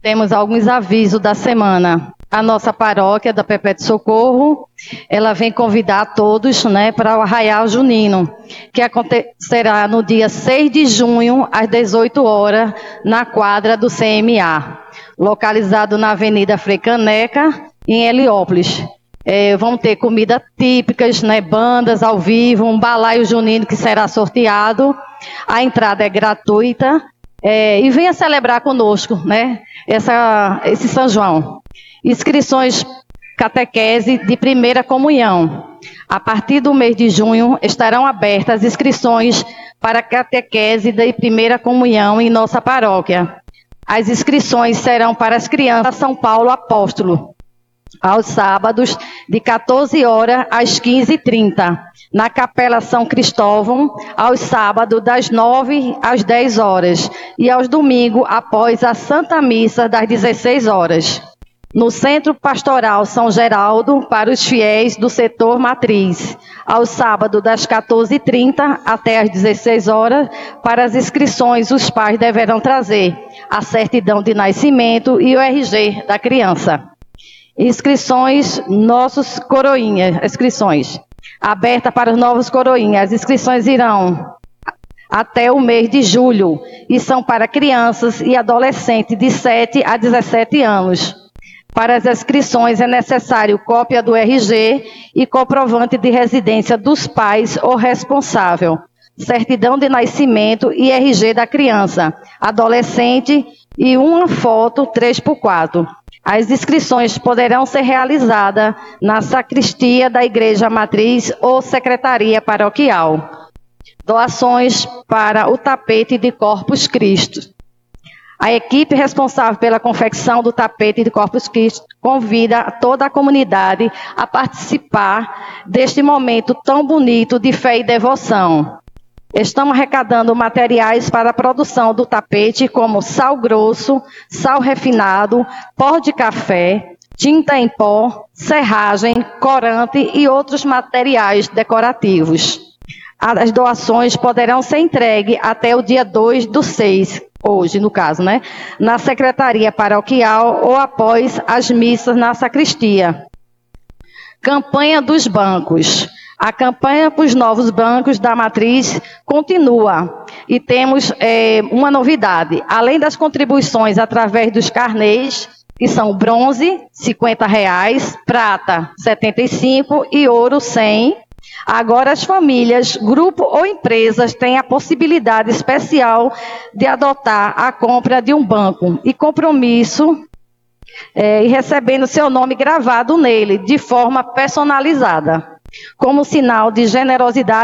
Temos alguns avisos da semana. A nossa paróquia da Perpétuo Socorro, ela vem convidar todos, né, para o Arraial Junino, que acontecerá no dia 6 de junho, às 18 horas, na quadra do CMA, localizado na Avenida Frei Caneca, em Heliópolis. Vão ter comidas típicas, né, bandas ao vivo, um balaio junino que será sorteado. A entrada é gratuita. E venha celebrar conosco, né, esse São João. Inscrições catequese de primeira comunhão. A partir do mês de junho estarão abertas inscrições para catequese de primeira comunhão em nossa paróquia. As inscrições serão para as crianças São Paulo Apóstolo, aos sábados, de 14 horas às 15h30. Na Capela São Cristóvão, aos sábados, das 9 às 10 horas. E aos domingos, após a Santa Missa, das 16 horas. No Centro Pastoral São Geraldo, para os fiéis do setor matriz. Aos sábados, das 14h30 até às 16 horas. Para as inscrições, os pais deverão trazer a certidão de nascimento e o RG da criança. Inscrições, nossos coroinhas, inscrições aberta para os novos coroinhas. As inscrições irão até o mês de julho e são para crianças e adolescentes de 7 a 17 anos. Para as inscrições é necessário cópia do RG e comprovante de residência dos pais ou responsável, certidão de nascimento e RG da criança, adolescente e uma foto 3x4. As inscrições poderão ser realizadas na sacristia da Igreja Matriz ou Secretaria Paroquial. Doações para o tapete de Corpus Christi. A equipe responsável pela confecção do tapete de Corpus Christi convida toda a comunidade a participar deste momento tão bonito de fé e devoção. Estamos arrecadando materiais para a produção do tapete, como sal grosso, sal refinado, pó de café, tinta em pó, serragem, corante e outros materiais decorativos. As doações poderão ser entregues até o dia 2/6, hoje no caso, né? Na Secretaria Paroquial ou após as missas na sacristia. Campanha dos bancos. A campanha para os novos bancos da Matriz continua e temos uma novidade. Além das contribuições através dos carnês, que são bronze, R$ 50, prata, R$ 75 e ouro, 100. Agora as famílias, grupo ou empresas têm a possibilidade especial de adotar a compra de um banco e compromisso e recebendo seu nome gravado nele de forma personalizada. Como sinal de generosidade